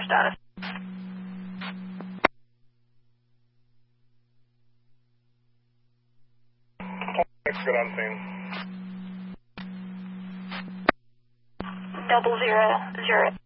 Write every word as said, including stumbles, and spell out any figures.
your status. Thanks, good on scene. Double zero zero.